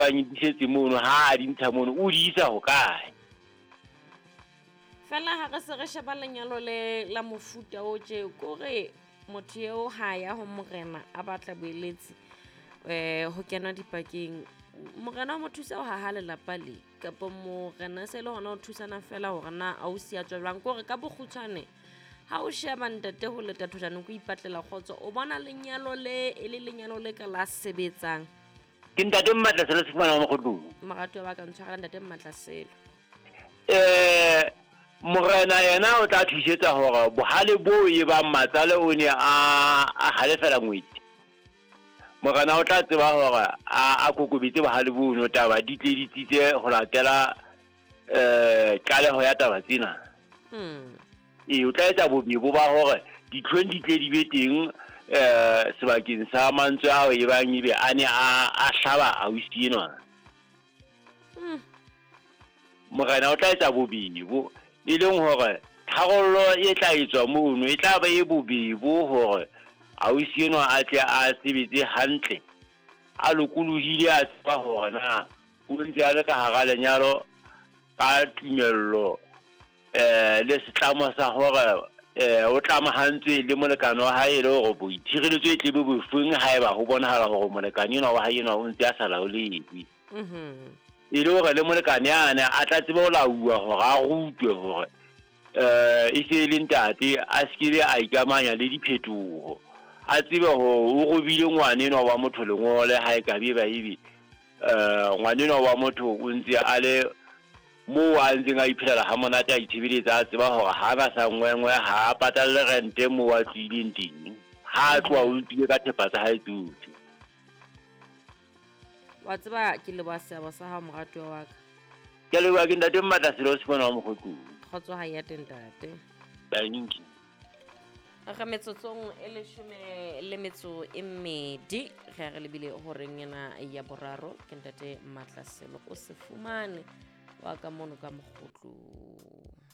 ba nyidisetse mono ha di ntsha mono o di isa ho kae. Fela ha re se re sheba lenyalo le la mofuta o tje kore motho eo ha ya ho morena a batla boeletsi ho kena dipakeng. Morena o mo thusa ho haha lelapa le kapa morena se le hona o thusana fela hore na ausi a tswa jwang kore ka bokgutshwane ha o sheba ntate ho leta thojana go ipatlela kgotso o bona lenyalo le le lenyalo le ka la sebetsang. Ke ntate Mmatlaselo se fumana mo kgotlong. Marato ba ka ntshwara ntate Mmatlaselo. Morena yena o tla thusetsa hore bohale bo e bang matsale o ne a halefela ngwete. Morena o tla tseba hore a kokobetse bohale bo no taba di tle di tsitse ho latela tlaleho ya taba tsena. O tla etsa bobebo ba hore ditlhong di tle di be teng sebakeng sa mantswe ao e bang ebe a ne a hlaba ausi enwa. Morena o tla etsa bobebo e leng hore tharollo e tla etswa mono e tla ba e bobebo hore ausi enwa a tle a sebetse hantle a lokolohile a tseba hore na o ntse a le ka hara lenyalo ka tumello le setlamo sa hore o tlamahantswe le molekane wa hae le hore boitshireletso e tle be bofeng haeba ho bonahala hore molekane enwa wa hae enwa o ntse a sa laolehe. E le hore le molekane yana a tla tsebe ho laua hore a rutwe hore e se le ntate a skebe a ikamanya le diphetoho a tsebe ho robile ngwane enwa wa motho lengole ha e ka be ba ebe ngwane enwa wa motho o ntse a le mo a ntseng a iphelela ha monate a itshebeletsa a tseba hore ha ba sa ngwengwe ha a patalle rente mo a tswileng teng ha a tloha o tsile ka thepa tsa hae tsohle. Wa tseba ke le ba seabo sa ha morato wa ka. Ke le wa ke ntate Mmatlaselo se bona mo kgotlong. Khotso ha ya tentate. Thank you. Ga metsotsong e le metso e mmedi re lebile horeng yena ya boraro ke ntate Mmatlaselo o se fumane wa ka mono ka mogotlo.